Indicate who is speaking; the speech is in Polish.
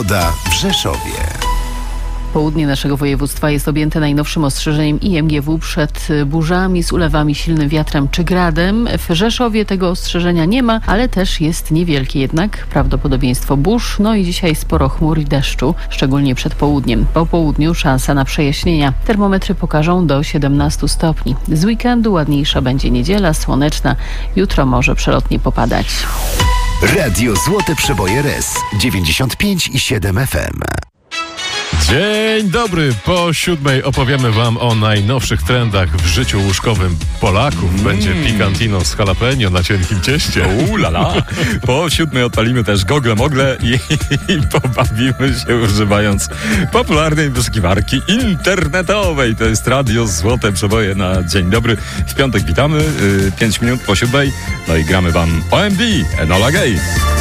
Speaker 1: Pogoda w Rzeszowie.
Speaker 2: Południe naszego województwa jest objęte najnowszym ostrzeżeniem IMGW przed burzami z ulewami, silnym wiatrem czy gradem. W Rzeszowie tego ostrzeżenia nie ma, ale też jest niewielkie jednak prawdopodobieństwo burz. No i dzisiaj sporo chmur i deszczu, szczególnie przed południem. Po południu szansa na przejaśnienia. Termometry pokażą do 17 stopni. Z weekendu ładniejsza będzie niedziela, słoneczna. Jutro może przelotnie popadać.
Speaker 1: Radio Złote Przeboje RS 95,7 FM.
Speaker 3: Dzień dobry, po 7:00 opowiemy wam o najnowszych trendach w życiu łóżkowym Polaków. Będzie pikantino z jalapeno na cienkim cieście.
Speaker 4: Lala. Po 7:00 odpalimy też gogle-mogle i pobawimy się używając popularnej wyszukiwarki internetowej. To jest Radio Złote Przeboje na dzień dobry. W piątek witamy, 5 minut po 7:00. No i gramy wam OMD, Enola Gay.